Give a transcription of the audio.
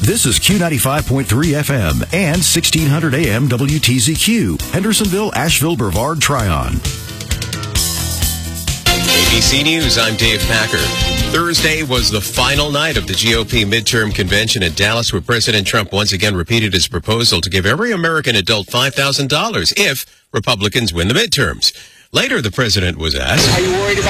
This is Q95.3 FM and 1600 AM WTZQ, Hendersonville, Asheville, Brevard, Tryon. ABC News, I'm Dave Packer. Thursday was the final night of the GOP midterm convention in Dallas, where President Trump once again repeated his proposal to give every American adult $5,000 if Republicans win the midterms. Later, the president was asked, "Are you worried about